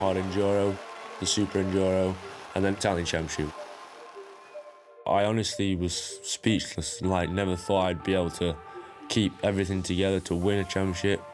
hard enduro, the super enduro, and then Italian championship. I honestly was speechless, like never thought I'd be able to keep everything together to win a championship.